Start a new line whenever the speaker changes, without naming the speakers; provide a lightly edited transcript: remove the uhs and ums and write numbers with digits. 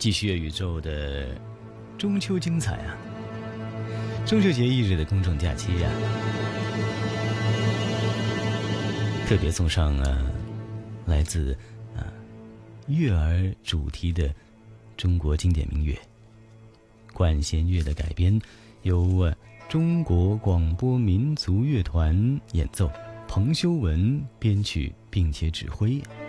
继续粤宇宙的中秋精彩啊！中秋节翌日的公众假期啊，特别送上来自月儿主题的中国经典民乐，管弦乐的改编，由中国广播民族乐团演奏，彭修文编曲并且指挥。